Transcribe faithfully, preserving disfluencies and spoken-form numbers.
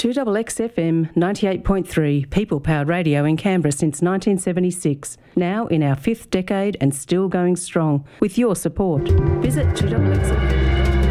two X X F M ninety-eight point three, people-powered radio in Canberra since nineteen seventy-six. Now in our fifth decade and still going strong. With your support. Visit two X X F M.